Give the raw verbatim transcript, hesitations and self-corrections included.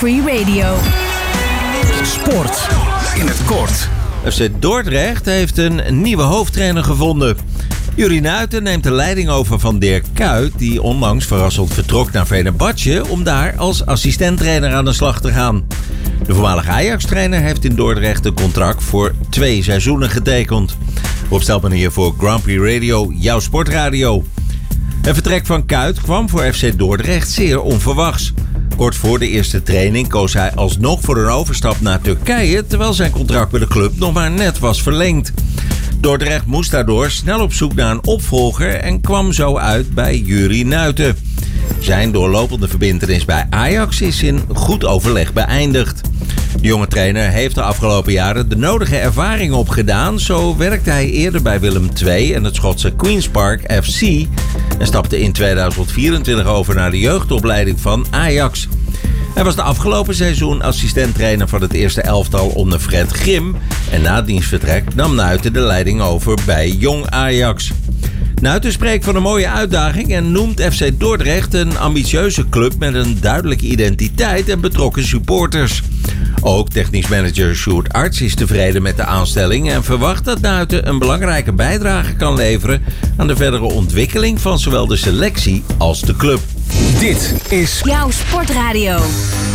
Free Radio. Sport in het kort. F C Dordrecht heeft een nieuwe hoofdtrainer gevonden. Juri Nuiten neemt de leiding over van Dirk Kuyt, die onlangs verrassend vertrok naar Fenerbahce om daar als assistenttrainer aan de slag te gaan. De voormalige Ajax-trainer heeft in Dordrecht een contract voor twee seizoenen getekend. Rob Steltman hier voor Grand Prix Radio, jouw sportradio. Het vertrek van Kuyt kwam voor F C Dordrecht zeer onverwachts. Kort voor de eerste training koos hij alsnog voor een overstap naar Turkije, terwijl zijn contract bij de club nog maar net was verlengd. Dordrecht moest daardoor snel op zoek naar een opvolger en kwam zo uit bij Juri Nuiten. Zijn doorlopende verbintenis bij Ajax is in goed overleg beëindigd. De jonge trainer heeft de afgelopen jaren de nodige ervaring opgedaan. Zo werkte hij eerder bij Willem twee en het Schotse Queen's Park F C en stapte in tweeduizend vierentwintig over naar de jeugdopleiding van Ajax. Hij was de afgelopen seizoen assistenttrainer van het eerste elftal onder Fred Grim en na diens vertrek nam Nuiten de leiding over bij Jong Ajax. Nuiten spreekt van een mooie uitdaging en noemt F C Dordrecht een ambitieuze club met een duidelijke identiteit en betrokken supporters. Ook technisch manager Sjoerd Arts is tevreden met de aanstelling en verwacht dat Nuiten een belangrijke bijdrage kan leveren aan de verdere ontwikkeling van zowel de selectie als de club. Dit is Jouw sportradio.